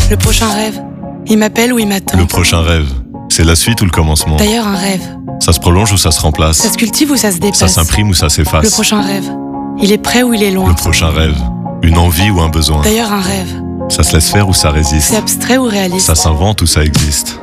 Le prochain rêve, il m'appelle ou il m'attend. Le prochain rêve, c'est la suite ou le commencement? D'ailleurs, un rêve, Ça se prolonge ou ça se remplace? ça se cultive ou ça se Ça dépasse. s'imprime ou ça Le s'efface? prochain rêve, il est près ou il est loin. Le prochain rêve, une envie ou un besoin? D'ailleurs, un rêve, Ça se laisse faire ou ça c'est résiste? abstrait ou réaliste. Ça s'invente ou ça existe?